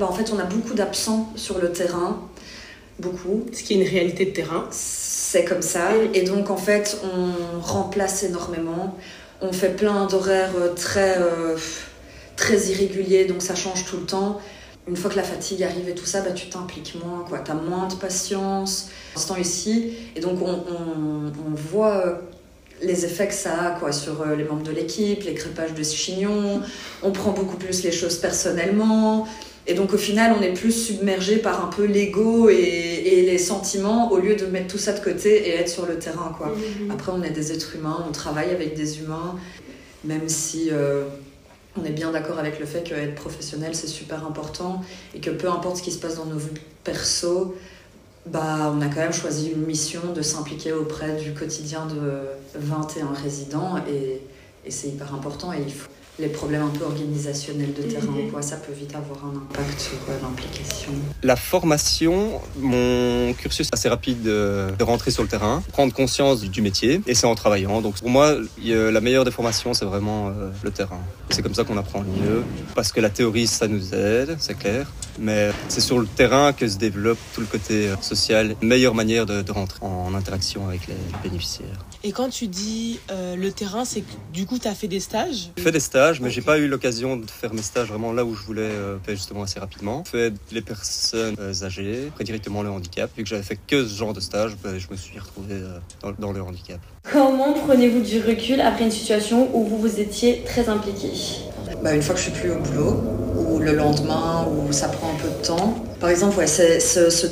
en fait, on a beaucoup d'absents sur le terrain. Beaucoup. Ce qui est une réalité de terrain. C'est comme ça. Et donc, en fait, on remplace énormément. On fait plein d'horaires très irréguliers, donc ça change tout le temps. Une fois que la fatigue arrive et tout ça, tu t'impliques moins, quoi. T'as moins de patience. Pour l'instant ici, et donc on voit les effets que ça a, quoi, sur les membres de l'équipe, les crêpages de chignons. On prend beaucoup plus les choses personnellement. Et donc au final, on est plus submergé par un peu l'ego et les sentiments au lieu de mettre tout ça de côté et être sur le terrain, quoi. Après, on est des êtres humains, on travaille avec des humains, même si on est bien d'accord avec le fait qu'être professionnel, c'est super important et que peu importe ce qui se passe dans nos vies perso, on a quand même choisi une mission de s'impliquer auprès du quotidien de 21 résidents et c'est hyper important et il faut... Les problèmes un peu organisationnels de terrain, quoi, ça peut vite avoir un impact sur l'implication. La formation, mon cursus assez rapide de rentrer sur le terrain, prendre conscience du métier, et c'est en travaillant. Donc pour moi, la meilleure des formations, c'est vraiment le terrain. C'est comme ça qu'on apprend le mieux, parce que la théorie, ça nous aide, c'est clair, mais c'est sur le terrain que se développe tout le côté social. Une meilleure manière de rentrer en interaction avec les bénéficiaires. Et quand tu dis le terrain, c'est que du coup, tu as fait des stages ? J'ai fait des stages, mais j'ai pas eu l'occasion de faire mes stages vraiment là où je voulais faire justement assez rapidement. J'ai fait les personnes âgées, après directement le handicap. Vu que j'avais fait que ce genre de stage, je me suis retrouvé dans le handicap. Comment prenez-vous du recul après une situation où vous vous étiez très impliqué ? Une fois que je suis plus au boulot, ou le lendemain, ou ça prend un peu de temps. Par exemple, ces 2-3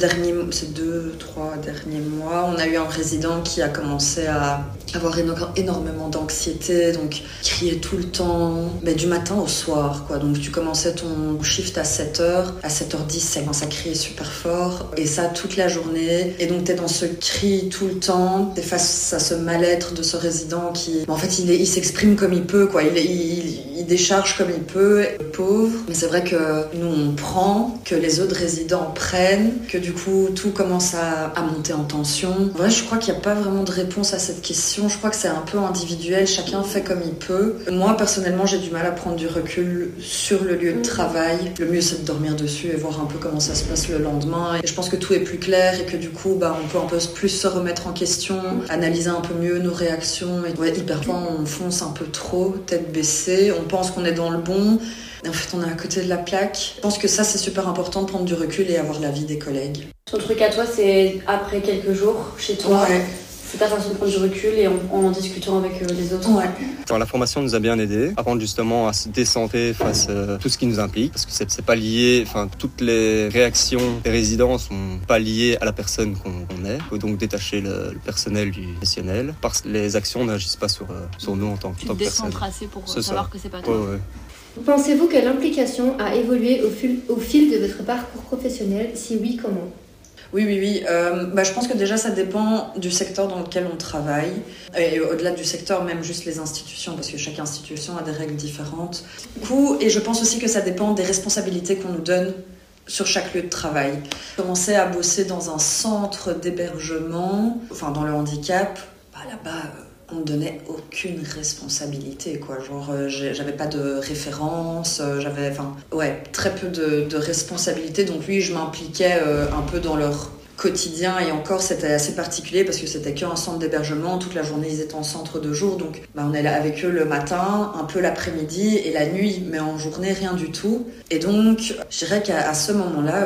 derniers mois, on a eu un résident qui a commencé à avoir énormément d'anxiété, donc criait tout le temps, du matin au soir, quoi. Donc tu commençais ton shift à 7h, à 7h10, ça commence à crier super fort, et ça toute la journée. Et donc t'es dans ce cri tout le temps, t'es face à ce mal-être de ce résident qui, en fait, il s'exprime comme il peut, quoi. Il décharge comme il peut, pauvre. Mais c'est vrai que nous on prend, que les autres résidents prennent, que du coup tout commence à monter en tension. Ouais, je crois qu'il n'y a pas vraiment de réponse à cette question. Je crois que c'est un peu individuel, chacun fait comme il peut. Moi personnellement, j'ai du mal à prendre du recul sur le lieu de travail. Le mieux c'est de dormir dessus et voir un peu comment ça se passe le lendemain. Et je pense que tout est plus clair et que du coup on peut un peu plus se remettre en question, analyser un peu mieux nos réactions. Et ouais, hyper fort, on fonce un peu trop, tête baissée, on pense qu'on est dans le bon. Et en fait, on est à côté de la plaque. Je pense que ça, c'est super important de prendre du recul et avoir l'avis des collègues. Ton truc à toi, c'est après quelques jours chez toi. Ouais. C'est ta façon de prendre du recul et en discutant avec les autres. Ouais. Alors, la formation nous a bien aidés, apprendre justement à se décentrer face à tout ce qui nous implique, parce que c'est pas lié, toutes les réactions des résidents sont pas liées à la personne qu'on est. Il faut donc détacher le personnel du professionnel, parce que les actions n'agissent pas sur nous en tant que personne. Tu te décentrasser pour savoir que c'est pas toi. Ouais. Pensez-vous que l'implication a évolué au fil de votre parcours professionnel ? Si oui, comment ? Oui. Je pense que déjà ça dépend du secteur dans lequel on travaille et au-delà du secteur, même juste les institutions, parce que chaque institution a des règles différentes. Et je pense aussi que ça dépend des responsabilités qu'on nous donne sur chaque lieu de travail. J'ai commencé à bosser dans un centre d'hébergement, dans le handicap. Là-bas, on ne donnait aucune responsabilité, quoi. J'avais pas de référence, j'avais très peu de responsabilités. Donc oui, je m'impliquais un peu dans leur quotidien et encore c'était assez particulier parce que c'était qu'un centre d'hébergement, toute la journée ils étaient en centre de jour, donc on est là avec eux le matin, un peu l'après-midi et la nuit, mais en journée rien du tout. Et donc je dirais qu'à ce moment-là,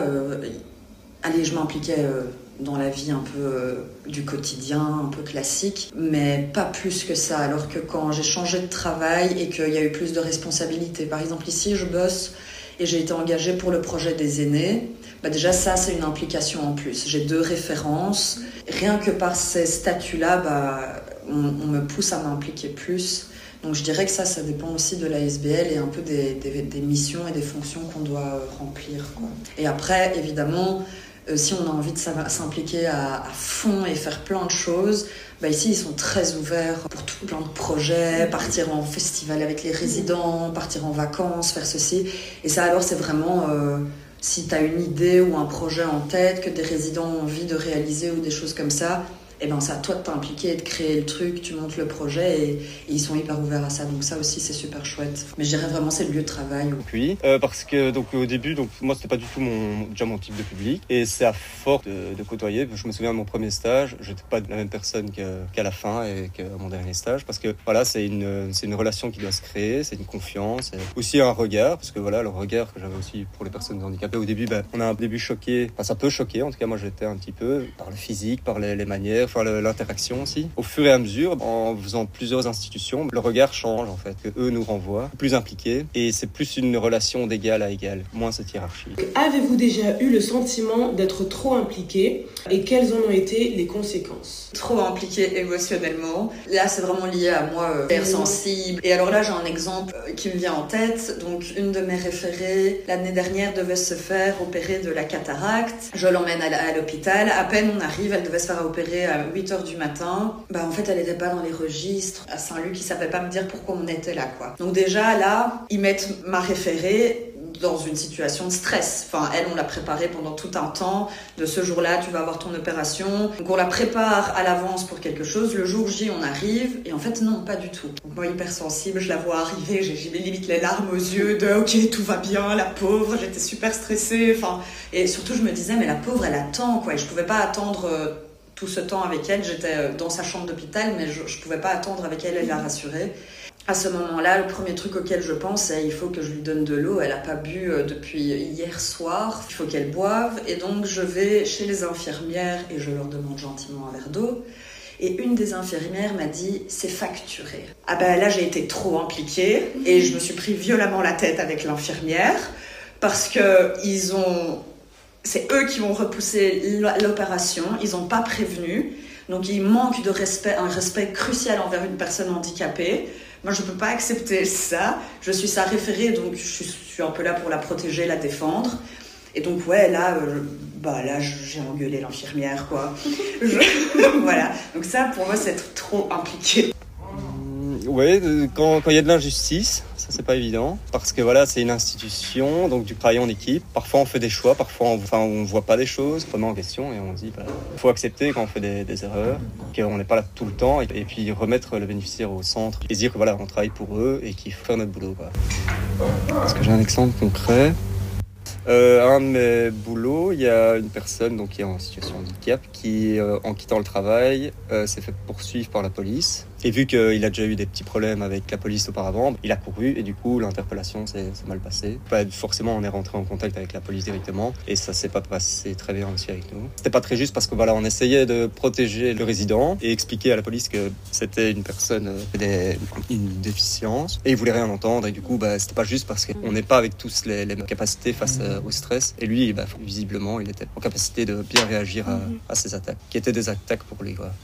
je m'impliquais dans la vie un peu du quotidien, un peu classique, mais pas plus que ça. Alors que quand j'ai changé de travail et qu'il y a eu plus de responsabilités, par exemple ici je bosse et j'ai été engagée pour le projet des aînés, déjà ça c'est une implication en plus. J'ai 2 références, rien que par ces statuts-là, on me pousse à m'impliquer plus. Donc je dirais que ça dépend aussi de la SBL et un peu des missions et des fonctions qu'on doit remplir, quoi. Et après, évidemment, si on a envie de s'impliquer à fond et faire plein de choses, ici ils sont très ouverts pour tout plein de projets, partir en festival avec les résidents, partir en vacances, faire ceci. Et ça alors c'est vraiment, si tu as une idée ou un projet en tête que des résidents ont envie de réaliser ou des choses comme ça, et ben c'est à toi de t'impliquer et de créer le truc, tu montes le projet et ils sont hyper ouverts à ça, donc ça aussi c'est super chouette. Mais je dirais vraiment c'est le lieu de travail. Puis, parce que donc, au début, donc, moi c'était pas du tout mon type de public et c'est à force de côtoyer. Je me souviens de mon premier stage, j'étais pas la même personne qu'à la fin et qu'à mon dernier stage parce que voilà, c'est une relation qui doit se créer, c'est une confiance, et aussi un regard, parce que voilà, le regard que j'avais aussi pour les personnes handicapées au début, on a un début choqué, enfin ça peut choquer, en tout cas moi j'étais un petit peu par le physique, par les manières, enfin l'interaction aussi. Au fur et à mesure, en faisant plusieurs institutions, le regard change en fait, que eux nous renvoient, plus impliqués, et c'est plus une relation d'égal à égal, moins cette hiérarchie. Avez-vous déjà eu le sentiment d'être trop impliqué et quelles en ont été les conséquences? Trop impliqué émotionnellement. Là, c'est vraiment lié à moi, hyper sensible. Et alors là, j'ai un exemple qui me vient en tête. Donc, une de mes référées, l'année dernière, devait se faire opérer de la cataracte. Je l'emmène à l'hôpital. À peine on arrive, elle devait se faire opérer à 8h du matin. En fait, elle n'était pas dans les registres. À Saint-Luc, ils ne savaient pas me dire pourquoi on était là, quoi. Donc déjà, là, ils mettent ma référée dans une situation de stress. Enfin, elle, on l'a préparée pendant tout un temps. De ce jour-là, tu vas avoir ton opération. Donc, on la prépare à l'avance pour quelque chose. Le jour J, on arrive. Et en fait, non, pas du tout. Donc, moi, hyper sensible, je la vois arriver. J'ai limite les larmes aux yeux de « Ok, tout va bien, la pauvre. » J'étais super stressée. Enfin, et surtout, je me disais « Mais la pauvre, elle attend, quoi. » Et je pouvais pas attendre tout ce temps avec elle. J'étais dans sa chambre d'hôpital, mais je pouvais pas attendre avec elle. Elle l'a rassurée. À ce moment-là, le premier truc auquel je pense, c'est il faut que je lui donne de l'eau. Elle n'a pas bu depuis hier soir. Il faut qu'elle boive. Et donc, je vais chez les infirmières et je leur demande gentiment un verre d'eau. Et une des infirmières m'a dit « c'est facturé ». Ah ben là, j'ai été trop impliquée et je me suis pris violemment la tête avec l'infirmière parce que c'est eux qui ont repoussé l'opération. Ils n'ont pas prévenu. Donc, il manque de respect, un respect crucial envers une personne handicapée. Moi, je ne peux pas accepter ça. Je suis sa référée, donc je suis un peu là pour la protéger, la défendre. Et donc, ouais, là, j'ai engueulé l'infirmière, quoi. Voilà. Donc ça, pour moi, c'est être trop impliqué. Ouais, quand il y a de l'injustice, ça c'est pas évident, parce que voilà, c'est une institution, donc du travail en équipe. Parfois on fait des choix, parfois on voit pas des choses, on remet en question et on dit faut accepter quand on fait des erreurs, qu'on n'est pas là tout le temps, et puis remettre le bénéficiaire au centre, et dire que voilà, on travaille pour eux et qu'il faut faire notre boulot, quoi. Est-ce que j'ai un exemple concret ? Un de mes boulots, il y a une personne donc, qui est en situation de handicap qui, en quittant le travail, s'est fait poursuivre par la police. Et vu qu'il a déjà eu des petits problèmes avec la police auparavant, il a couru et du coup l'interpellation s'est mal passée. Forcément, on est rentré en contact avec la police directement et ça s'est pas passé très bien aussi avec nous. C'était pas très juste parce que voilà, on essayait de protéger le résident et expliquer à la police que c'était une personne une déficience et ils voulaient rien entendre et du coup c'était pas juste parce qu'on n'est pas avec tous les mêmes capacités face au stress et lui visiblement il était en capacité de bien réagir à ces attaques qui étaient des attaques pour lui, quoi.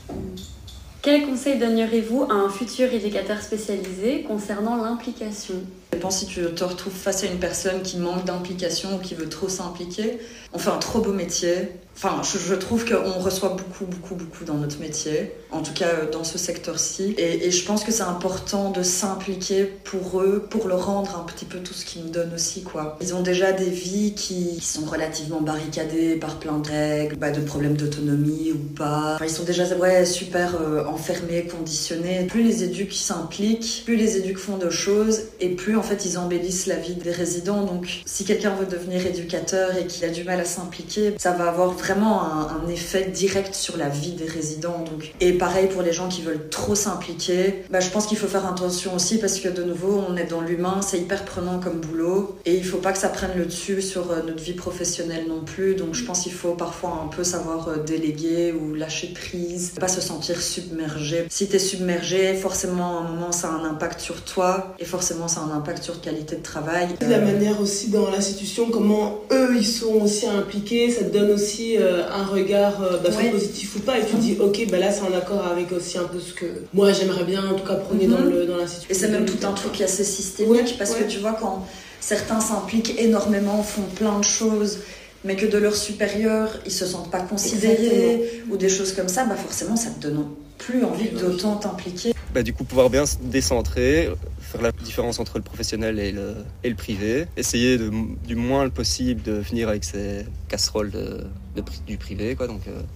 Quel conseil donneriez-vous à un futur éducateur spécialisé concernant l'implication ? Je pense si tu te retrouves face à une personne qui manque d'implication ou qui veut trop s'impliquer, on fait un trop beau métier. Enfin, je trouve qu'on reçoit beaucoup dans notre métier, en tout cas dans ce secteur-ci. Et je pense que c'est important de s'impliquer pour eux, pour leur rendre un petit peu tout ce qu'ils nous donnent aussi, quoi. Ils ont déjà des vies qui sont relativement barricadées par plein de règles, de problèmes d'autonomie ou pas. Enfin, ils sont déjà super enfermés, conditionnés. Plus les éducs s'impliquent, plus les éducs font de choses et plus en fait ils embellissent la vie des résidents. Donc si quelqu'un veut devenir éducateur et qu'il a du mal à s'impliquer, ça va avoir vraiment un effet direct sur la vie des résidents. Donc. Et pareil pour les gens qui veulent trop s'impliquer, je pense qu'il faut faire attention aussi parce que de nouveau on est dans l'humain, c'est hyper prenant comme boulot et il faut pas que ça prenne le dessus sur notre vie professionnelle non plus. Donc je pense qu'il faut parfois un peu savoir déléguer ou lâcher prise, pas se sentir submergé. Si t'es submergé, forcément à un moment ça a un impact sur toi et forcément ça a un impact sur qualité de travail. La manière aussi dans l'institution, comment eux ils sont aussi impliqués, ça te donne aussi un regard soit positif ou pas et tu te dis ok là c'est en accord avec aussi un peu ce que moi j'aimerais bien en tout cas prôner dans l'institution. Et c'est même tout un truc assez systémique parce que tu vois quand certains s'impliquent énormément, font plein de choses mais que de leurs supérieurs ils se sentent pas considérés ou des choses comme ça, forcément ça te donne plus envie d'autant t'impliquer. Du coup pouvoir bien se décentrer, faire la différence entre le professionnel et le privé, essayer du moins le possible de finir avec ces casseroles du privé, quoi. Donc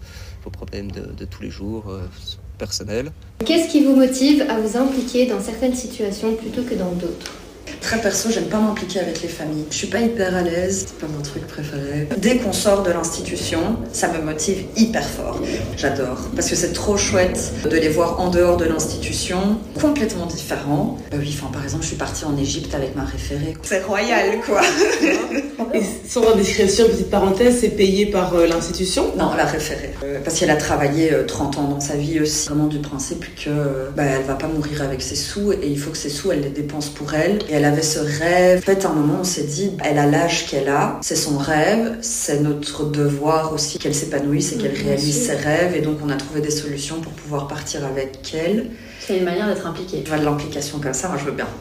aux problèmes de tous les jours personnels. Qu'est-ce qui vous motive à vous impliquer dans certaines situations plutôt que dans d'autres ? Très perso, j'aime pas m'impliquer avec les familles. Je suis pas hyper à l'aise, c'est pas mon truc préféré. Dès qu'on sort de l'institution, ça me motive hyper fort. J'adore, parce que c'est trop chouette de les voir en dehors de l'institution, complètement différents. Oui, par exemple, je suis partie en Égypte avec ma référée. C'est royal, quoi. Et sans indiscrétion, petite parenthèse, c'est payé par l'institution ? Non, la référée. Parce qu'elle a travaillé 30 ans dans sa vie aussi. Vraiment du principe que elle va pas mourir avec ses sous et il faut que ses sous, elle les dépense pour elle. Et elle avait ce rêve. En fait, à un moment, on s'est dit, elle a l'âge qu'elle a, c'est son rêve, c'est notre devoir aussi qu'elle s'épanouisse et qu'elle réalise ses rêves. Et donc, on a trouvé des solutions pour pouvoir partir avec elle. C'est une manière d'être impliqué. Tu vois, de l'implication comme ça, moi, je veux bien.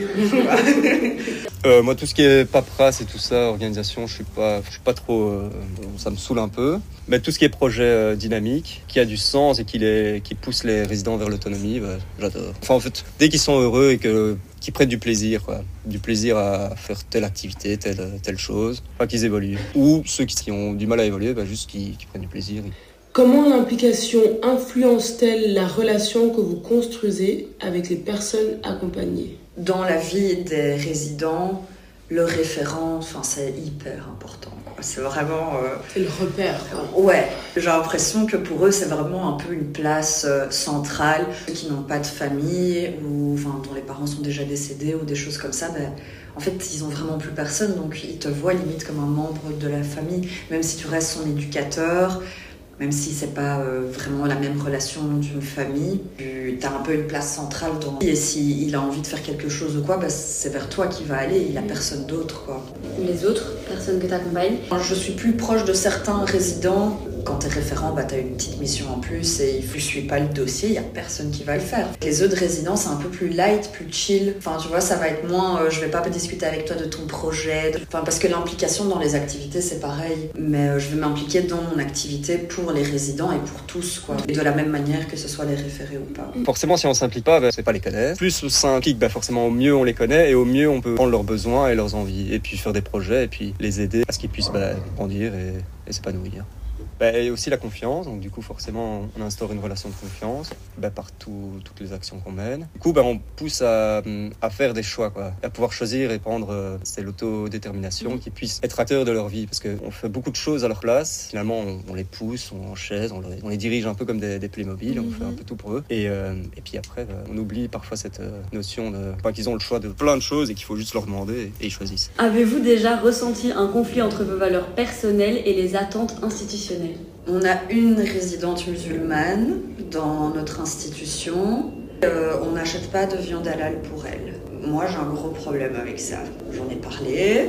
Moi, tout ce qui est paperasse et tout ça, organisation, je suis pas trop. Ça me saoule un peu. Mais tout ce qui est projet dynamique, qui a du sens et qui pousse les résidents vers l'autonomie, j'adore. Enfin, en fait, dès qu'ils sont heureux et qu'ils prennent du plaisir, quoi. Du plaisir à faire telle activité, telle chose, pas qu'ils évoluent. Ou ceux qui ont du mal à évoluer, juste qu'ils prennent du plaisir. Comment l'implication influence-t-elle la relation que vous construisez avec les personnes accompagnées ? Dans la vie des résidents, le référent, c'est hyper important. C'est vraiment... C'est le repère, quoi. Ouais, j'ai l'impression que pour eux, c'est vraiment un peu une place centrale. Ceux qui n'ont pas de famille ou dont les parents sont déjà décédés ou des choses comme ça, en fait, ils n'ont vraiment plus personne. Donc, ils te voient limite comme un membre de la famille. Même si tu restes son éducateur, même si c'est pas vraiment la même relation d'une famille, tu as un peu une place centrale dans... Et s'il a envie de faire quelque chose ou quoi, c'est vers toi qu'il va aller, il a personne d'autre, quoi. Les autres personnes que tu accompagnes ? Je suis plus proche de certains résidents. Quand tu es référent, tu as une petite mission en plus et il ne suit pas le dossier, il n'y a personne qui va le faire. Les autres résidents, c'est un peu plus light, plus chill. Tu vois, ça va être moins je vais pas discuter avec toi de ton projet. Parce que l'implication dans les activités, c'est pareil. Mais je vais m'impliquer dans mon activité pour les résidents et pour tous, quoi. Et de la même manière que ce soit les référés ou pas. Forcément, si on ne s'implique pas, c'est pas les connaître. Plus on s'implique, forcément, au mieux on les connaît et au mieux on peut prendre leurs besoins et leurs envies. Et puis faire des projets et puis les aider à ce qu'ils puissent grandir et s'épanouir. Et aussi la confiance, donc du coup forcément on instaure une relation de confiance par toutes les actions qu'on mène. Du coup on pousse à faire des choix, quoi, à pouvoir choisir et prendre, c'est l'autodétermination, qu'ils puissent être acteurs de leur vie, parce qu'on fait beaucoup de choses à leur place, finalement on les pousse, on enchaise, on les dirige un peu comme des Playmobil, on fait un peu tout pour eux, et puis après on oublie parfois cette notion qu'ils ont le choix de plein de choses et qu'il faut juste leur demander et ils choisissent. Avez-vous déjà ressenti un conflit entre vos valeurs personnelles et les attentes institutionnelles ? On a une résidente musulmane dans notre institution. On n'achète pas de viande halal pour elle. Moi, j'ai un gros problème avec ça. J'en ai parlé.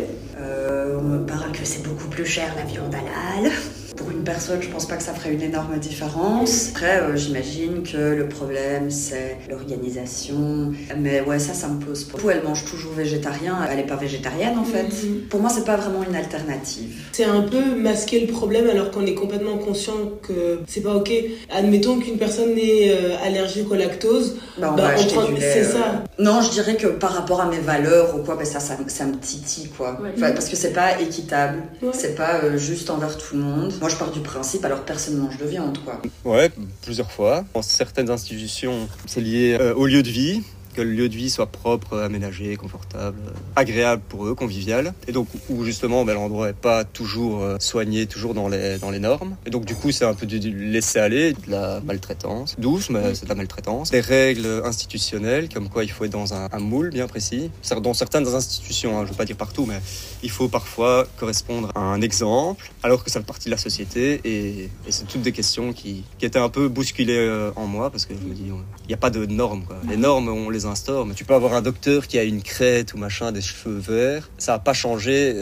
On me parle que c'est beaucoup plus cher la viande halal. Pour une personne, je pense pas que ça ferait une énorme différence. Après, j'imagine que le problème, c'est l'organisation. Mais ouais, ça me pose pas. Elle mange toujours végétarien. Elle est pas végétarienne, en fait. Pour moi, c'est pas vraiment une alternative. C'est un peu masquer le problème alors qu'on est complètement conscient que c'est pas ok. Admettons qu'une personne est allergique au lactose. On va acheter du lait. C'est ça. Non, je dirais que par rapport à mes valeurs ou quoi, ça me titille, quoi. Ouais. Parce que c'est pas équitable. Ouais. C'est pas juste envers tout le monde. Moi, je pars du principe, alors personne ne mange de viande, quoi. Ouais, plusieurs fois. Dans certaines institutions, c'est lié au lieu de vie. Que le lieu de vie soit propre, aménagé, confortable, agréable pour eux, convivial. Et donc, où justement, l'endroit n'est pas toujours soigné, toujours dans les normes. Et donc, du coup, c'est un peu du laisser-aller, de la maltraitance. Douce, mais c'est de la maltraitance. Des règles institutionnelles, comme quoi il faut être dans un moule bien précis. Dans certaines institutions, je ne veux pas dire partout, mais il faut parfois correspondre à un exemple, alors que ça fait partie de la société. Et c'est toutes des questions qui étaient un peu bousculées en moi, parce que je me dis, il n'y a pas de normes, quoi. Les normes, on les instaure, mais tu peux avoir un docteur qui a une crête ou machin, des cheveux verts, ça n'a pas changé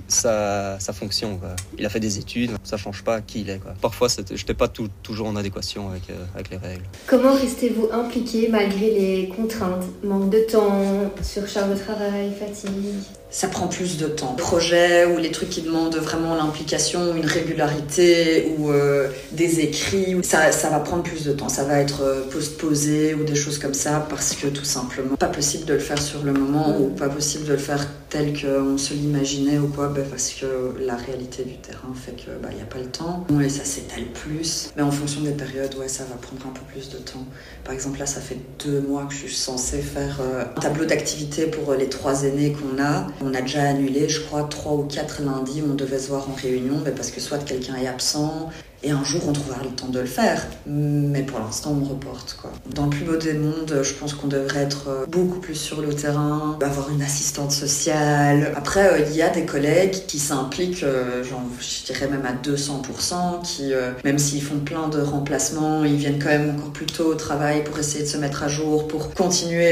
sa fonction, quoi. Il a fait des études, ça change pas qui il est, quoi. Parfois, je n'étais pas toujours en adéquation avec les règles. Comment restez-vous impliqué malgré les contraintes ? Manque de temps, surcharge de travail, fatigue ? Ça prend plus de temps. Projets ou les trucs qui demandent vraiment l'implication, une régularité ou des écrits, ça va prendre plus de temps. Ça va être postposé ou des choses comme ça parce que tout simplement pas possible de le faire sur le moment ou pas possible de le faire tel qu'on se l'imaginait ou quoi, parce que la réalité du terrain fait que y a pas le temps. Et ça s'étale plus. Mais en fonction des périodes, ça va prendre un peu plus de temps. Par exemple, là, ça fait 2 mois que je suis censée faire un tableau d'activité pour les 3 aînés qu'on a. On a déjà annulé, je crois, 3 ou 4 lundis où on devait se voir en réunion, parce que soit quelqu'un est absent, et un jour on trouvera le temps de le faire. Mais pour l'instant, on reporte, quoi. Dans le plus beau des mondes, je pense qu'on devrait être beaucoup plus sur le terrain, avoir une assistante sociale. Après, il y a des collègues qui s'impliquent, je dirais même à 200%, qui, même s'ils font plein de remplacements, ils viennent quand même encore plus tôt au travail pour essayer de se mettre à jour, pour continuer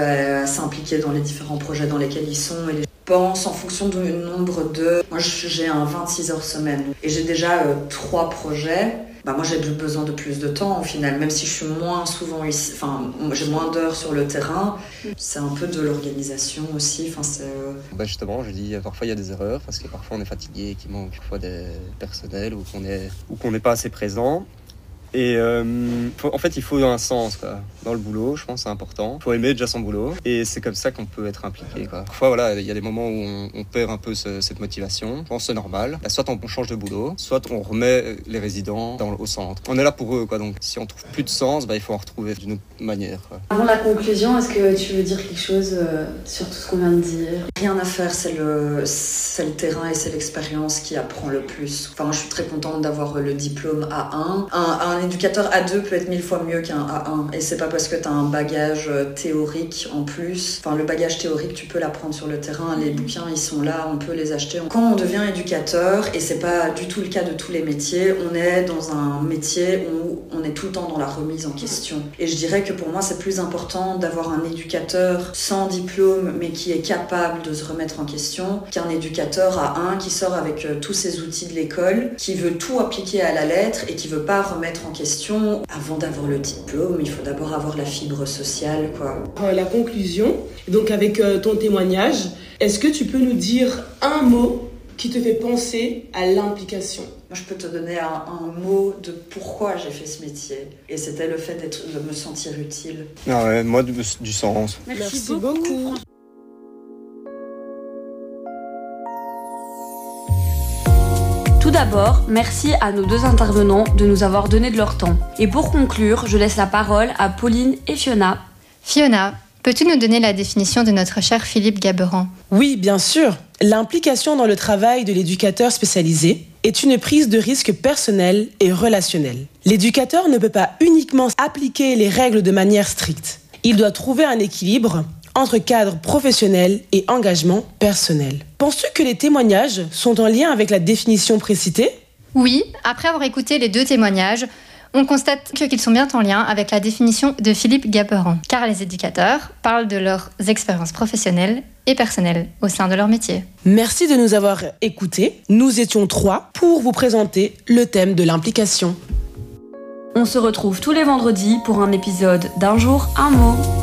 à s'impliquer dans les différents projets dans lesquels ils sont. Et pense en fonction du nombre de... Moi, j'ai un 26 heures semaine et j'ai déjà 3 projets. Moi, j'ai besoin de plus de temps au final, même si je suis moins souvent ici, j'ai moins d'heures sur le terrain. C'est un peu de l'organisation aussi. Justement, je dis, parfois il y a des erreurs parce que parfois on est fatigué, qu'il manque parfois des personnels ou qu'on n'est pas assez présent. Et en fait, il faut un sens dans le boulot, je pense, c'est important. Il faut aimer déjà son boulot et c'est comme ça qu'on peut être impliqué. Parfois, il y a des moments où on perd un peu cette motivation. Je pense que c'est normal. Soit on change de boulot, soit on remet les résidents au centre. On est là pour eux, donc si on trouve plus de sens, il faut en retrouver d'une autre manière. Avant la conclusion, est-ce que tu veux dire quelque chose sur tout ce qu'on vient de dire ? Rien à faire, c'est le terrain et c'est l'expérience qui apprend le plus. Moi, je suis très contente d'avoir le diplôme A1. Un éducateur A2 peut être 1000 fois mieux qu'un A1 et c'est pas parce que tu as un bagage théorique en plus. Le bagage théorique, tu peux l'apprendre sur le terrain, les bouquins ils sont là, on peut les acheter. Quand on devient éducateur, et c'est pas du tout le cas de tous les métiers, on est dans un métier où on est tout le temps dans la remise en question. Et je dirais que pour moi c'est plus important d'avoir un éducateur sans diplôme mais qui est capable de se remettre en question qu'un éducateur A1 qui sort avec tous ses outils de l'école, qui veut tout appliquer à la lettre et qui veut pas remettre en question. Avant d'avoir le diplôme, il faut d'abord avoir la fibre sociale, La conclusion, donc avec ton témoignage, est-ce que tu peux nous dire un mot qui te fait penser à l'implication ? Moi, je peux te donner un mot de pourquoi j'ai fait ce métier. Et c'était le fait de me sentir utile. Moi, du sens. Merci beaucoup. Tout d'abord, merci à nos 2 intervenants de nous avoir donné de leur temps. Et pour conclure, je laisse la parole à Pauline et Fiona. Fiona, peux-tu nous donner la définition de notre cher Philippe Gaberan ? Oui, bien sûr. L'implication dans le travail de l'éducateur spécialisé est une prise de risque personnelle et relationnelle. L'éducateur ne peut pas uniquement appliquer les règles de manière stricte. Il doit trouver un équilibre entre cadre professionnel et engagement personnel. Penses-tu que les témoignages sont en lien avec la définition précitée ? Oui, après avoir écouté les 2 témoignages, on constate qu'ils sont bien en lien avec la définition de Philippe Gaberan, car les éducateurs parlent de leurs expériences professionnelles et personnelles au sein de leur métier. Merci de nous avoir écoutés. Nous étions 3 pour vous présenter le thème de l'implication. On se retrouve tous les vendredis pour un épisode d'Un jour, un mot.